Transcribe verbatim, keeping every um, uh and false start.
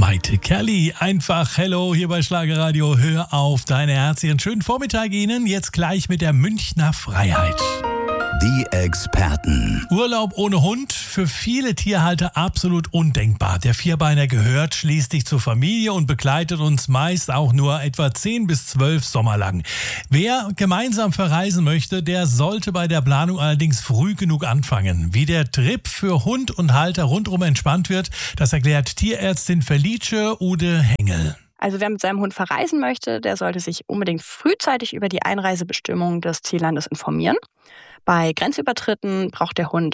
Maite Kerli, einfach hello hier bei Schlagerradio. Hör auf deine Herz. Einen schönen Vormittag Ihnen. Jetzt gleich mit der Münchner Freiheit. Die Experten. Urlaub ohne Hund, für viele Tierhalter absolut undenkbar. Der Vierbeiner gehört schließlich zur Familie und begleitet uns meist auch nur etwa zehn bis zwölf Sommer lang. Wer gemeinsam verreisen möchte, der sollte bei der Planung allerdings früh genug anfangen. Wie der Trip für Hund und Halter rundum entspannt wird, das erklärt Tierärztin Felice Ude Hengel. Also wer mit seinem Hund verreisen möchte, der sollte sich unbedingt frühzeitig über die Einreisebestimmungen des Ziellandes informieren. Bei Grenzübertritten braucht der Hund